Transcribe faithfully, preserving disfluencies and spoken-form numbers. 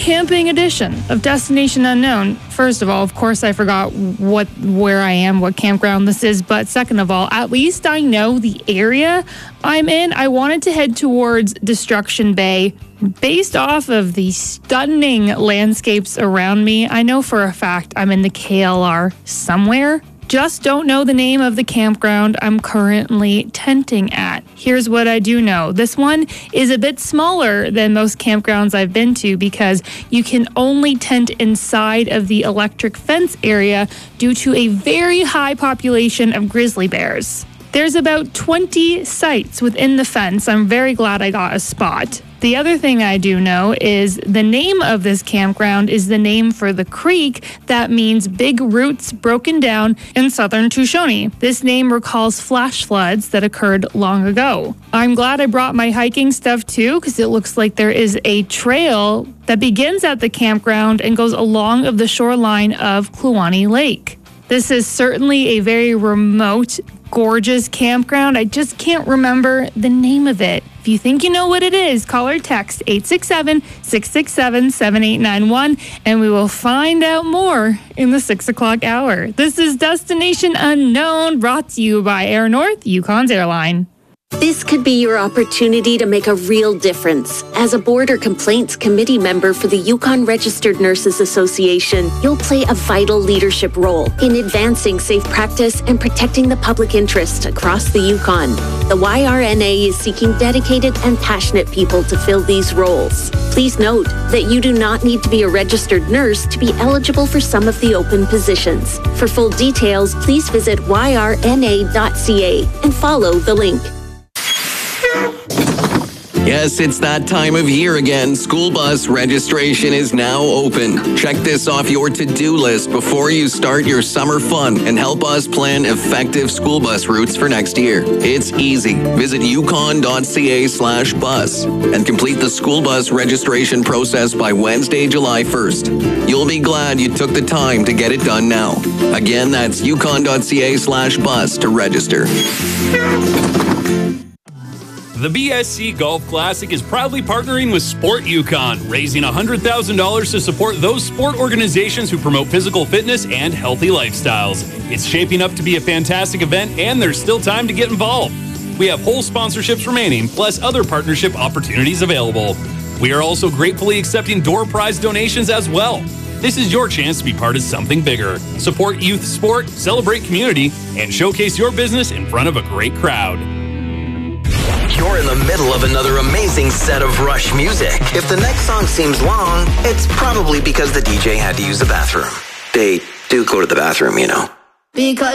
camping edition of Destination Unknown. First of all, of course, I forgot what where I am, what campground this is. But second of all, at least I know the area I'm in. I wanted to head towards Destruction Bay. Based off of the stunning landscapes around me, I know for a fact I'm in the K L R somewhere. Just don't know the name of the campground I'm currently tenting at. Here's what I do know. This one is a bit smaller than most campgrounds I've been to because you can only tent inside of the electric fence area due to a very high population of grizzly bears. There's about twenty sites within the fence. I'm very glad I got a spot. The other thing I do know is the name of this campground is the name for the creek that means big roots broken down in southern Tushonee. This name recalls flash floods that occurred long ago. I'm glad I brought my hiking stuff too because it looks like there is a trail that begins at the campground and goes along of the shoreline of Kluane Lake. This is certainly a very remote, gorgeous campground. I just can't remember the name of it. If you think you know what it is, call or text eight six seven, six six seven, seven eight nine one and we will find out more in the six o'clock hour. This is Destination Unknown, brought to you by Air North, Yukon's airline. This could be your opportunity to make a real difference. As a board or complaints committee member for the Yukon Registered Nurses Association, you'll play a vital leadership role in advancing safe practice and protecting the public interest across the Yukon. The Y R N A is seeking dedicated and passionate people to fill these roles. Please note that you do not need to be a registered nurse to be eligible for some of the open positions. For full details, please visit y r n a dot c a and follow the link. Yes, it's that time of year again. School bus registration is now open. Check this off your to-do list before you start your summer fun and help us plan effective school bus routes for next year. It's easy. Visit yukon dot c a slash bus and complete the school bus registration process by Wednesday, July first. You'll be glad you took the time to get it done now. Again, that's yukon dot c a slash bus to register. The B S C Golf Classic is proudly partnering with Sport Yukon, raising one hundred thousand dollars to support those sport organizations who promote physical fitness and healthy lifestyles. It's shaping up to be a fantastic event, and there's still time to get involved. We have whole sponsorships remaining, plus other partnership opportunities available. We are also gratefully accepting door prize donations as well. This is your chance to be part of something bigger. Support youth sport, celebrate community, and showcase your business in front of a great crowd. You're in the middle of another amazing set of Rush music. If the next song seems long, it's probably because the D J had to use the bathroom. They do go to the bathroom, you know. Because